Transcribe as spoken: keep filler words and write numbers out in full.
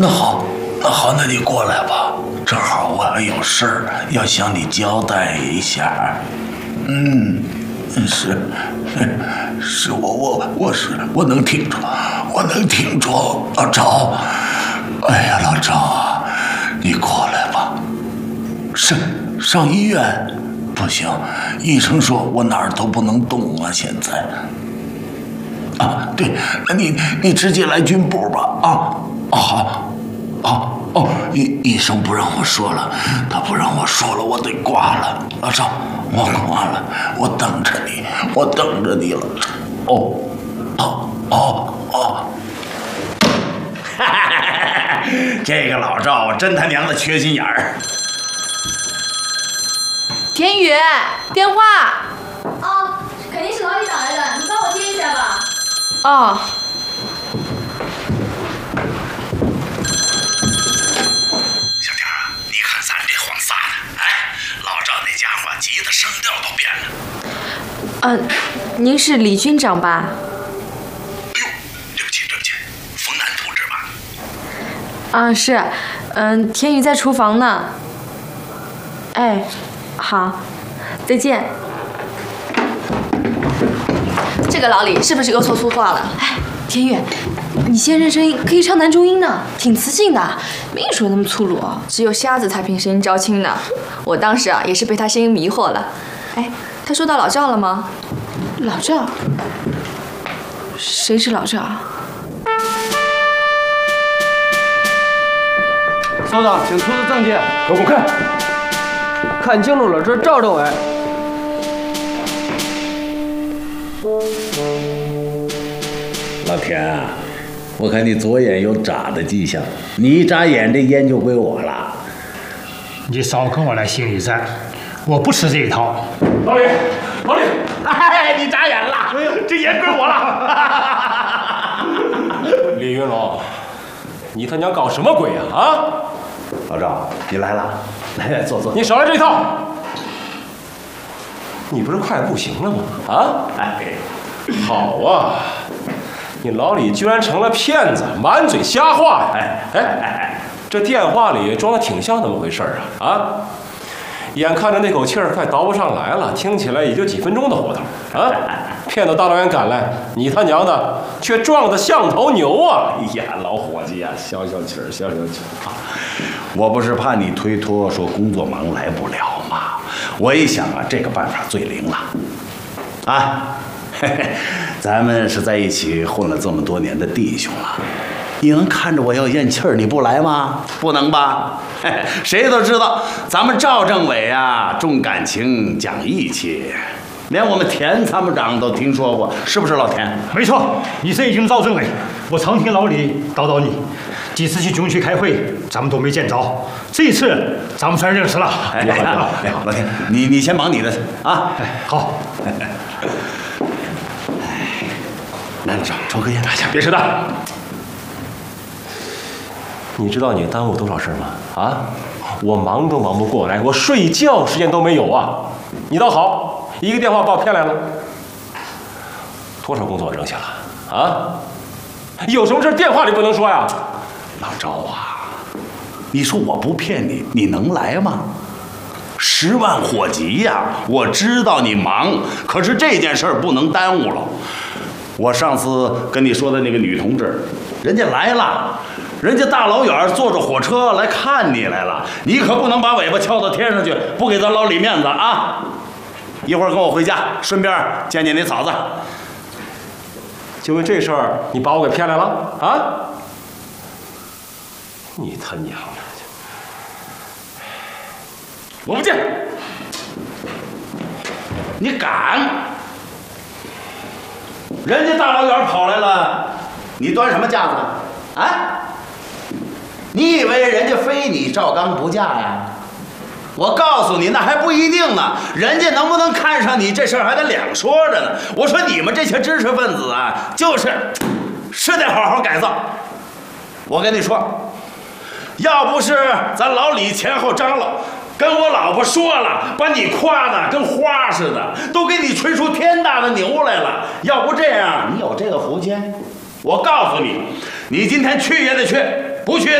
那好，那好，那你过来吧，正好我还有事儿要向你交代一下。嗯，是，是我我我是我能听出，我能听出。老赵，哎呀，老赵啊，你过来吧。上上医院？不行，医生说我哪儿都不能动啊，现在。啊，对，那你你直接来军部吧。啊，哦好，哦哦，医医生不让我说了，他不让我说了，我得挂了。老赵，我挂了，我等着你，我等着你了。哦，哦哦哦，哈哈哈！这个老赵真他娘的缺心眼儿。 田宇，电话。 哦，肯定是老李打来的，你帮我接一下吧。 哦。 小田啊，你看咱这晃撒的，哎，老赵那家伙急得声调都变了。 嗯、呃，您是李军长吧？ 哎呦，对不起对不起，冯楠同志吧？ 啊，是，嗯、呃，田宇在厨房呢。哎，好，再见。这个老李是不是又说粗话了？哎，田宇，你先生声音可以唱男中音呢，挺磁性的，没说那么粗鲁，只有瞎子才凭声音招亲呢。我当时啊也是被他声音迷惑了。哎，他说到老赵了吗？老赵？谁是老赵？ 首长，请出示证件。给我看。看清楚了，这是赵政委。 老田啊，我看你左眼有眨的迹象，你一眨眼，这烟就归我了。 你少跟我来心理战，我不吃这一套。 老李，老李，哎，你眨眼了，这烟归我了。 李云龙，你他娘搞什么鬼呀？啊！ 老赵，你来了，来坐坐。 你少来这一套！你不是快不行了吗？啊！ 哎， 好啊！你老李居然成了骗子，满嘴瞎话呀！哎哎哎，这电话里装的挺像那么回事儿啊！啊！眼看着那口气儿快倒不上来了，听起来也就几分钟的活头啊！骗到大老远赶来，你他娘的却撞得像头牛啊！ 哎呀，老伙计呀、啊，消消气儿，消消气儿啊！我不是怕你推脱，说工作忙来不了吗？我一想啊，这个办法最灵了。啊，嘿嘿，咱们是在一起混了这么多年的弟兄了，你能看着我要咽气儿你不来吗？不能吧？嘿嘿，谁都知道咱们赵政委啊重感情讲义气，连我们田参谋长都听说过，是不是老田？ 没错，你是一军赵政委，我常听老李叨叨你。几次去军区开会，咱们都没见着。这一次，咱们算认识了。 哎呀，哎，老田，你你先忙你的啊。 哎，好。 来，抽抽根烟，大家别扯淡。你知道你耽误多少事吗？啊，我忙都忙不过来，我睡觉时间都没有啊。你倒好，一个电话把我骗来了。多少工作扔下了啊？有什么事电话里不能说呀？ 老赵啊，你说我不骗你，你能来吗？十万火急呀！我知道你忙，可是这件事儿不能耽误了。我上次跟你说的那个女同志，人家来了，人家大老远坐着火车来看你来了，你可不能把尾巴翘到天上去，不给咱老李面子啊！一会儿跟我回家，顺便见见你嫂子。 就为这事儿，你把我给骗来了啊？你他娘的！ 我不见，你敢？人家大老远跑来了，你端什么架子啊？你以为人家非你赵刚不嫁呀？我告诉你，那还不一定呢。人家能不能看上你，这事儿还得两说着呢。我说你们这些知识分子啊，就是是得好好改造。我跟你说，要不是咱老李前后张罗，跟我老婆说了，把你夸的跟花似的，都给你吹出天大的牛来了。要不这样，你有这个福气？我告诉你，你今天去也得去，不去